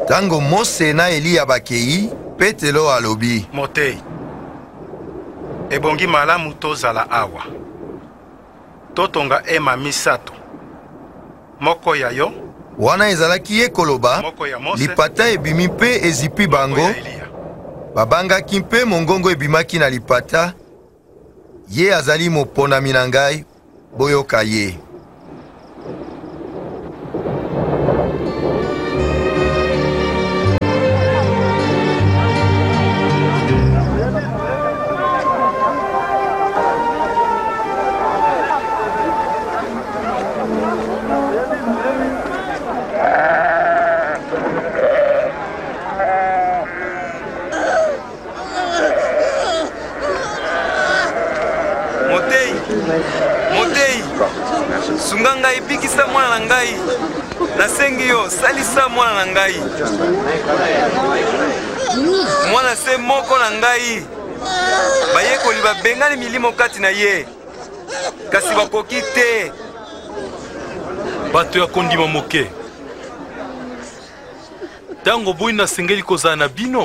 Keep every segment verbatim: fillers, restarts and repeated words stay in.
Tango Mose na Eliya bakei, Petelo alobi. Motei. Ebongi malamu tozala awa. Totonga ema misato. Moko ya yo. Wana ezalaki ye koloba, lipata ebimi mpe ezipi bango. Babangaki mpe mongongo ebimaki na lipata. Ye azali moponami na ngai, boyoka ye. Sunganga ibikisa mwana na ngai. Nasengi yo salisa mwana na ngai. Mwana se moko na ngai. Bayekoli babengani milimo kati na ye. Kasi bakoki te. Bato ya kondima moke. Tango boyi nasengeli kozala na bino.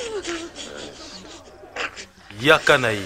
Yaka na ye.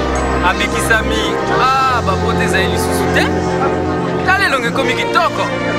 Abikisami, ah, bapote za ili susute. Kale longe komi kitoko.